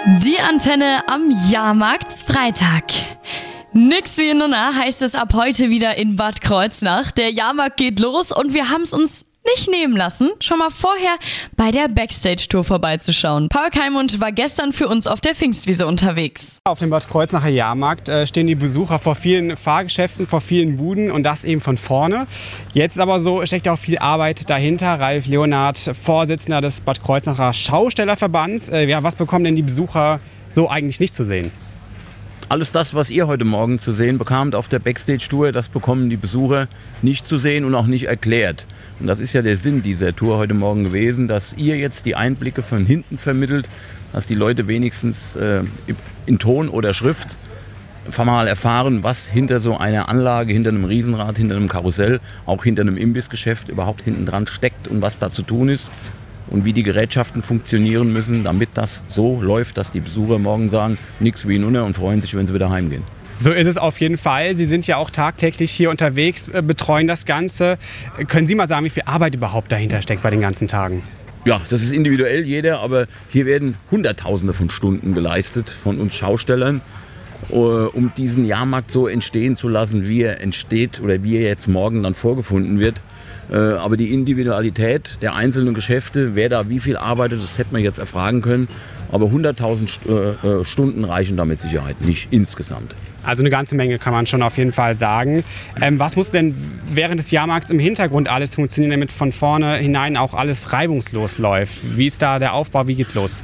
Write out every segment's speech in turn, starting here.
Die Antenne am Jahrmarktsfreitag. Nix wie Nunna heißt es ab heute wieder in Bad Kreuznach. Der Jahrmarkt geht los und wir haben es uns nicht nehmen lassen, schon mal vorher bei der Backstage-Tour vorbeizuschauen. Paul Keimund war gestern für uns auf der Pfingstwiese unterwegs. Auf dem Bad Kreuznacher Jahrmarkt stehen die Besucher vor vielen Fahrgeschäften, vor vielen Buden und das eben von vorne. Jetzt aber so steckt auch viel Arbeit dahinter. Ralf Leonard, Vorsitzender des Bad Kreuznacher Schaustellerverbands. Was bekommen denn die Besucher so eigentlich nicht zu sehen? Alles das, was ihr heute Morgen zu sehen bekamt auf der Backstage-Tour, das bekommen die Besucher nicht zu sehen und auch nicht erklärt. Und das ist ja der Sinn dieser Tour heute Morgen gewesen, dass ihr jetzt die Einblicke von hinten vermittelt, dass die Leute wenigstens in Ton oder Schrift mal erfahren, was hinter so einer Anlage, hinter einem Riesenrad, hinter einem Karussell, auch hinter einem Imbissgeschäft überhaupt hinten dran steckt und was da zu tun ist. Und wie die Gerätschaften funktionieren müssen, damit das so läuft, dass die Besucher morgen sagen, nix wie Nunna und freuen sich, wenn sie wieder heimgehen. So ist es auf jeden Fall. Sie sind ja auch tagtäglich hier unterwegs, betreuen das Ganze. Können Sie mal sagen, wie viel Arbeit überhaupt dahinter steckt bei den ganzen Tagen? Ja, das ist individuell jeder, aber hier werden Hunderttausende von Stunden geleistet von uns Schaustellern, um diesen Jahrmarkt so entstehen zu lassen, wie er entsteht oder wie er jetzt morgen dann vorgefunden wird. Aber die Individualität der einzelnen Geschäfte, wer da wie viel arbeitet, das hätte man jetzt erfragen können. Aber 100.000 Stunden reichen da mit Sicherheit nicht insgesamt. Also eine ganze Menge kann man schon auf jeden Fall sagen. Was muss denn während des Jahrmarkts im Hintergrund alles funktionieren, damit von vorne hinein auch alles reibungslos läuft? Wie ist da der Aufbau, wie geht's los?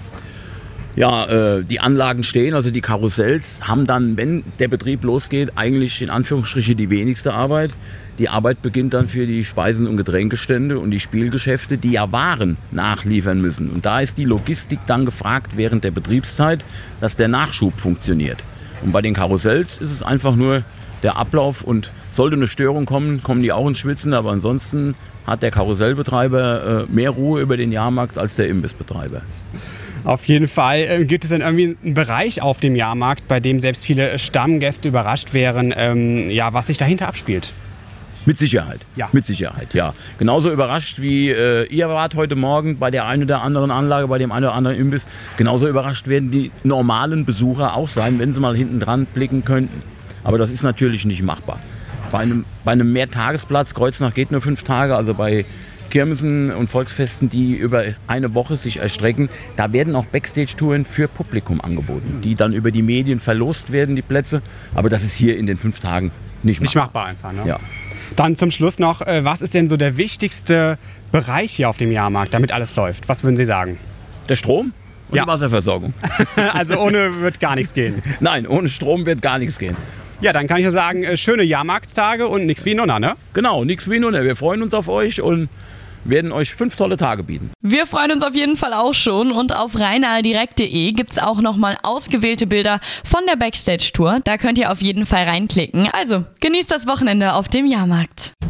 Ja, die Anlagen stehen, also die Karussells haben dann, wenn der Betrieb losgeht, eigentlich in Anführungsstrichen die wenigste Arbeit. Die Arbeit beginnt dann für die Speisen- und Getränkestände und die Spielgeschäfte, die ja Waren nachliefern müssen. Und da ist die Logistik dann gefragt während der Betriebszeit, dass der Nachschub funktioniert. Und bei den Karussells ist es einfach nur der Ablauf und sollte eine Störung kommen, kommen die auch ins Schwitzen. Aber ansonsten hat der Karussellbetreiber mehr Ruhe über den Jahrmarkt als der Imbissbetreiber. Auf jeden Fall. Gibt es denn irgendwie einen Bereich auf dem Jahrmarkt, bei dem selbst viele Stammgäste überrascht wären, was sich dahinter abspielt? Mit Sicherheit, ja. Mit Sicherheit, ja. Genauso überrascht wie ihr wart heute Morgen bei der einen oder anderen Anlage, bei dem einen oder anderen Imbiss. Genauso überrascht werden die normalen Besucher auch sein, wenn sie mal hinten dran blicken könnten. Aber das ist natürlich nicht machbar. Bei einem Mehrtagesplatz, Kreuznach geht nur 5 Tage, also bei Kirmessen und Volksfesten, die über eine Woche sich erstrecken, da werden auch Backstage-Touren für Publikum angeboten, die dann über die Medien verlost werden, die Plätze. Aber das ist hier in den 5 Tagen nicht machbar. Nicht machbar einfach, ne? Ja. Dann zum Schluss noch, was ist denn so der wichtigste Bereich hier auf dem Jahrmarkt, damit alles läuft? Was würden Sie sagen? Der Strom und Ja. die Wasserversorgung. Also ohne wird gar nichts gehen. Nein, ohne Strom wird gar nichts gehen. Ja, dann kann ich nur sagen, schöne Jahrmarktstage und nix wie Nunna, ne? Genau, nix wie Nunna. Wir freuen uns auf euch und werden euch 5 tolle Tage bieten. Wir freuen uns auf jeden Fall auch schon und auf rheinadirekt.de gibt es auch nochmal ausgewählte Bilder von der Backstage-Tour. Da könnt ihr auf jeden Fall reinklicken. Also genießt das Wochenende auf dem Jahrmarkt.